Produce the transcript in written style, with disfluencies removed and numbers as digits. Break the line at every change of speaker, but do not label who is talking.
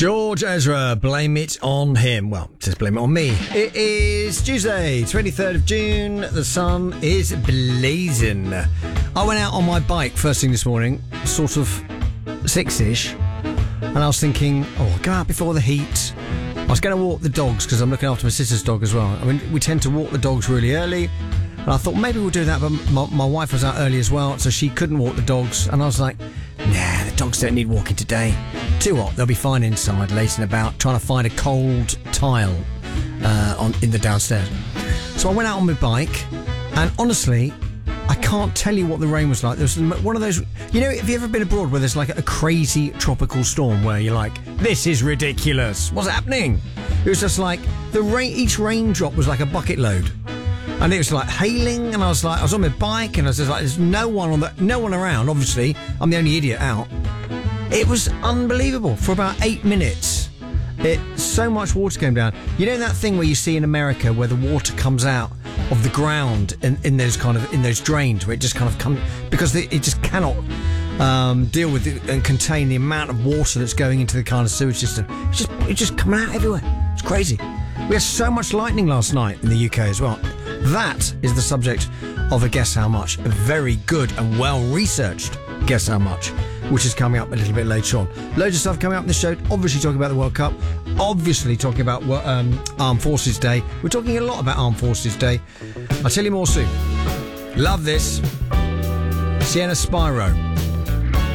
George Ezra, blame it on him. Well, just blame it on me. It is Tuesday, 23rd of June. The sun is blazing. I went out on my bike first thing this morning, sort of 6-ish, and I was thinking, I'll go out before the heat. I was going to walk the dogs because I'm looking after my sister's dog as well. I mean, we tend to walk the dogs really early, and I thought maybe we'll do that, but my wife was out early as well, so she couldn't walk the dogs, and I was like, nah, the dogs don't need walking today. Too hot, they'll be fine inside, lacing about, trying to find a cold tile in the downstairs. So I went out on my bike, and honestly, I can't tell you what the rain was like. There was one of those, have you ever been abroad where there's like a crazy tropical storm where you're like, this is ridiculous, what's happening? It was just like, each raindrop was like a bucket load. And it was like hailing, and I was on my bike, and I was just like, there's no one around, obviously. I'm the only idiot out. It was unbelievable for about 8 minutes. So much water came down. You know that thing where you see in America where the water comes out of the ground in those drains where it just kind of comes because it just cannot deal with it and contain the amount of water that's going into the kind of sewage system. It's just coming out everywhere. It's crazy. We had so much lightning last night in the UK as well. That is the subject of a Guess How Much, a very good and well-researched Guess How Much, which is coming up a little bit later on. Loads of stuff coming up in the show, obviously talking about the World Cup, obviously talking about Armed Forces Day. We're talking a lot about Armed Forces Day. I'll tell you more soon. Love this. Sienna Spyro.